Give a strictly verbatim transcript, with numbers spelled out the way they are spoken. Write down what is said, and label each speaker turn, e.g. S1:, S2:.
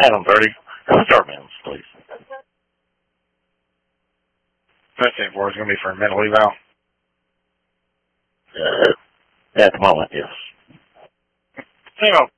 S1: Adam thirty. Start minutes, please. Fifteen four is going to be for a mental eval. Uh, at the moment, yes. Team up.